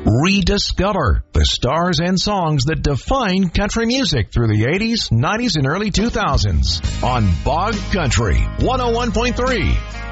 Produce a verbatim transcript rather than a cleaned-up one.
Rediscover the stars and songs that define country music through the eighties, nineties, and early two thousands on Bog Country one oh one point three.